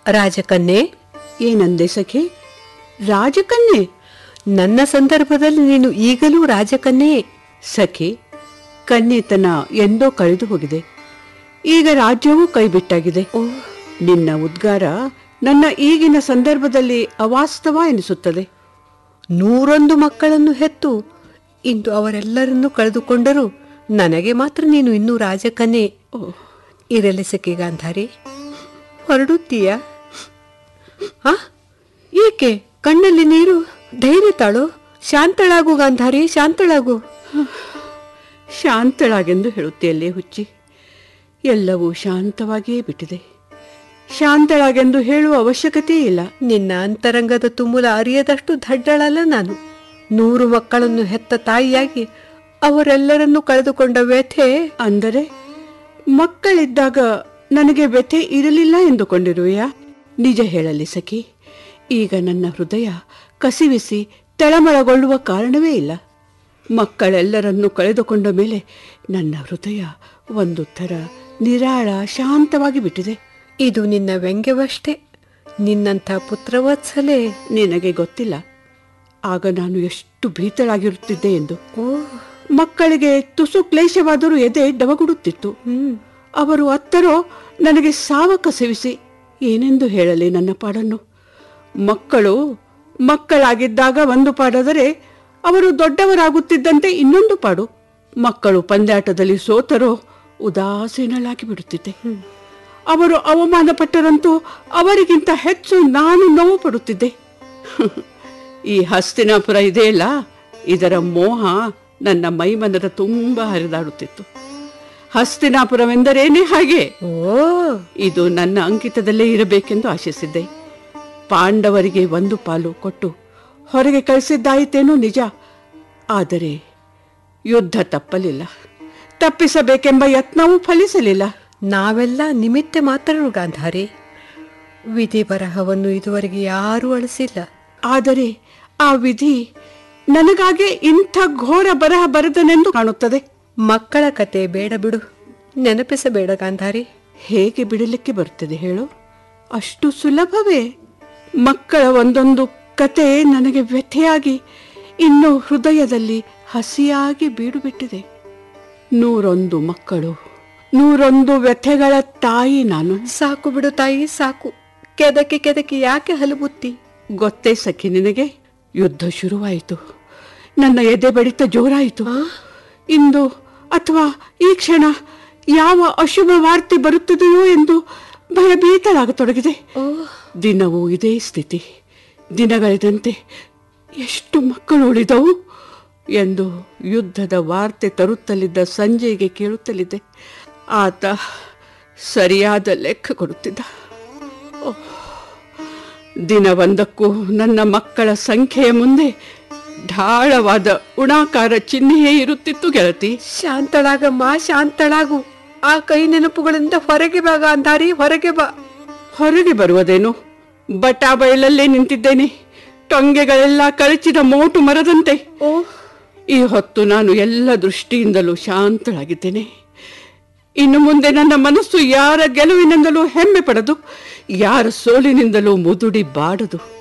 ರಾಜಕನ್ಯೆ, ಏನಂದೆ ಸಖಿ? ರಾಜಕನ್ಯೆ? ನನ್ನ ಸಂದರ್ಭದಲ್ಲಿ ನೀನು ಈಗಲೂ ರಾಜಕನ್ಯೆ. ಸಖಿ, ಕನ್ಯೆತನ ಎಂದೋ ಕಳೆದು ಹೋಗಿದೆ. ಈಗ ರಾಜ್ಯವೂ ಕೈಬಿಟ್ಟಾಗಿದೆ. ನಿನ್ನ ಉದ್ಗಾರ ನನ್ನ ಈಗಿನ ಸಂದರ್ಭದಲ್ಲಿ ಅವಾಸ್ತವ ಎನಿಸುತ್ತದೆ. 101 ಮಕ್ಕಳನ್ನು ಹೆತ್ತು ಇಂದು ಅವರೆಲ್ಲರನ್ನೂ ಕಳೆದುಕೊಂಡರೂ ನನಗೆ ಮಾತ್ರ ನೀನು ಇನ್ನೂ ರಾಜಕನ್ಯೆ. ಇರಲಿ ಸಖಿ ಗಾಂಧಾರಿ, ಹೊರಡುತ್ತೀಯಾ? ಏಕೆ ಕಣ್ಣಲ್ಲಿ ನೀರು? ಧೈರ್ಯ ತಾಳು, ಶಾಂತಳಾಗು ಗಾಂಧಾರಿ, ಶಾಂತಳಾಗು. ಶಾಂತಳಾಗೆಂದು ಹೇಳುತ್ತೆಯಲ್ಲೇ ಹುಚ್ಚಿ. ಎಲ್ಲವೂ ಶಾಂತವಾಗಿಯೇ ಬಿಟ್ಟಿದೆ. ಶಾಂತಳಾಗೆಂದು ಹೇಳುವ ಅವಶ್ಯಕತೆ ಇಲ್ಲ. ನಿನ್ನ ಅಂತರಂಗದ ತುಮುಲ ಅರಿಯದಷ್ಟು ದಡ್ಡಳಲ್ಲ ನಾನು. 100 ಮಕ್ಕಳನ್ನು ಹೆತ್ತ ತಾಯಿಯಾಗಿ ಅವರೆಲ್ಲರನ್ನೂ ಕಳೆದುಕೊಂಡ ವ್ಯಥೆ. ಅಂದರೆ ಮಕ್ಕಳಿದ್ದಾಗ ನನಗೆ ವ್ಯಥೆ ಇರಲಿಲ್ಲ ಎಂದುಕೊಂಡಿರುವೆಯಾ? ನಿಜ ಹೇಳಲಿ ಸಖಿ, ಈಗ ನನ್ನ ಹೃದಯ ಕಸಿವಿಸಿ ತಳಮಳಗೊಳ್ಳುವ ಕಾರಣವೇ ಇಲ್ಲ. ಮಕ್ಕಳೆಲ್ಲರನ್ನೂ ಕಳೆದುಕೊಂಡ ಮೇಲೆ ನನ್ನ ಹೃದಯ ಒಂದು ಥರ ನಿರಾಳ ಶಾಂತವಾಗಿ ಬಿಟ್ಟಿದೆ. ಇದು ನಿನ್ನ ವ್ಯಂಗ್ಯವಷ್ಟೇ. ನಿನ್ನಂಥ ಪುತ್ರವತ್ಸಲೆ ನಿನಗೆ ಗೊತ್ತಿಲ್ಲ ಆಗ ನಾನು ಎಷ್ಟು ಭೀತಳಾಗಿರುತ್ತಿದ್ದೆ ಎಂದು. ಮಕ್ಕಳಿಗೆ ತುಸು ಕ್ಲೇಶವಾದರೂ ಎದೆ ಡವಗುಡುತ್ತಿತ್ತು. ಅವರು ಅತ್ತರೋ ನನಗೆ ಸಾವ ಕಸವಿಸಿ ಏನೆಂದು ಹೇಳಲಿ ನನ್ನ ಪಾಡನ್ನು. ಮಕ್ಕಳಾಗಿದ್ದಾಗ ಒಂದು ಪಾಡಾದರೆ ಅವರು ದೊಡ್ಡವರಾಗುತ್ತಿದ್ದಂತೆ ಇನ್ನೊಂದು ಪಾಡು. ಮಕ್ಕಳು ಪಂದ್ಯಾಟದಲ್ಲಿ ಸೋತರೋ ಉದಾಸೀನಳಾಗಿ ಬಿಡುತ್ತಿದ್ದೆ. ಅವರು ಅವಮಾನ ಪಟ್ಟರಂತೂ ಅವರಿಗಿಂತ ಹೆಚ್ಚು ನಾನು ನೋವು ಪಡುತ್ತಿದ್ದೆ. ಈ ಹಸ್ತಿನಾಪುರ ಇದೆಯಲ್ಲ, ಇದರ ಮೋಹ ನನ್ನ ಮೈಮನದ ತುಂಬ ಹರಿದಾಡುತ್ತಿತ್ತು. ಹಸ್ತಿನಾಪುರವೆಂದರೇನೇ ಹಾಗೆ. ಇದು ನನ್ನ ಅಂಕಿತದಲ್ಲೇ ಇರಬೇಕೆಂದು ಆಶಿಸಿದ್ದೆ. ಪಾಂಡವರಿಗೆ 1 ಪಾಲು ಕೊಟ್ಟು ಹೊರಗೆ ಕಳಿಸಿದ್ದಾಯಿತೇನೋ ನಿಜ. ಆದರೆ ಯುದ್ಧ ತಪ್ಪಲಿಲ್ಲ, ತಪ್ಪಿಸಬೇಕೆಂಬ ಯತ್ನವೂ ಫಲಿಸಲಿಲ್ಲ. ನಾವೆಲ್ಲ ನಿಮಿತ್ತ ಮಾತ್ರರು ಗಾಂಧಾರಿ. ವಿಧಿ ಬರಹವನ್ನು ಇದುವರೆಗೆ ಯಾರೂ ಅಳಿಸಿಲ್ಲ. ಆದರೆ ಆ ವಿಧಿ ನನಗಾಗೆ ಇಂಥ ಘೋರ ಬರಹ ಬರೆದನೆಂದು ಕಾಣುತ್ತದೆ. ಮಕ್ಕಳ ಕತೆ ಬೇಡ ಬಿಡು, ನೆನಪಿಸಬೇಡ ಗಾಂಧಾರಿ. ಹೇಗೆ ಬಿಡಲಿಕ್ಕೆ ಬರುತ್ತದೆ ಹೇಳು? ಅಷ್ಟು ಸುಲಭವೇ? ಮಕ್ಕಳ ಒಂದೊಂದು ಕತೆ ನನಗೆ ವ್ಯಥೆಯಾಗಿ ಇನ್ನು ಹೃದಯದಲ್ಲಿ ಹಸಿಯಾಗಿ ಬೀಡುಬಿಟ್ಟಿದೆ. 101 ಮಕ್ಕಳು, 101 ವ್ಯಥೆಗಳ ತಾಯಿ ನಾನು. ಸಾಕು ಬಿಡು ತಾಯಿ, ಸಾಕು. ಕೆದಕಿ ಯಾಕೆ ಹಲಬುತ್ತಿ? ಗೊತ್ತೇ ಸಖಿ ನಿನಗೆ, ಯುದ್ಧ ಶುರುವಾಯಿತು. ನನ್ನ ಎದೆ ಬಡಿತ ಜೋರಾಯಿತು. ಇಂದು ಅಥವಾ ಈ ಕ್ಷಣ ಯಾವ ಅಶುಭ ವಾರ್ತೆ ಬರುತ್ತದೆಯೋ ಎಂದು ಭಯಭೀತರಾಗತೊಡಗಿದೆ. ದಿನವೂ ಇದೇ ಸ್ಥಿತಿ. ದಿನಗಳಿದಂತೆ ಎಷ್ಟು ಮಕ್ಕಳು ಉಳಿದವು ಎಂದು ಯುದ್ಧದ ವಾರ್ತೆ ತರುತ್ತಲಿದ್ದ ಸಂಜೆಗೆ ಕೇಳುತ್ತಲಿದ್ದೆ. ಆತ ಸರಿಯಾದ ಲೆಕ್ಕ ಕೊಡುತ್ತಿದ್ದ. ದಿನವೊಂದಕ್ಕೂ ನನ್ನ ಮಕ್ಕಳ ಸಂಖ್ಯೆಯ ಮುಂದೆ ಢಾಳವಾದ ಉಣಾಕಾರ ಚಿಹ್ನೆಯೇ ಇರುತ್ತಿತ್ತು ಗೆಳತಿ. ಶಾಂತಳಾಗಮ್ಮ, ಶಾಂತಳಾಗು. ಆ ಕೈ ನೆನಪುಗಳಿಂದ ಹೊರಗೆ ಬಾ ಗಾಂಧಾರಿ, ಹೊರಗೆ ಬಾ. ಹೊರಗೆ ಬರುವುದೇನು? ಬಟಾ ಬಯಲಲ್ಲೇ ನಿಂತಿದ್ದೇನೆ, ಟೊಂಗೆಗಳೆಲ್ಲ ಕಳಚಿದ ಮೋಟು ಮರದಂತೆ. ಈ ಹೊತ್ತು ನಾನು ಎಲ್ಲ ದೃಷ್ಟಿಯಿಂದಲೂ ಶಾಂತಳಾಗಿದ್ದೇನೆ. ಇನ್ನು ಮುಂದೆ ನನ್ನ ಮನಸ್ಸು ಯಾರ ಗೆಲುವಿನಿಂದಲೂ ಹೆಮ್ಮೆ ಪಡದು, ಯಾರ ಸೋಲಿನಿಂದಲೂ ಮುದುಡಿ ಬಾಡದು.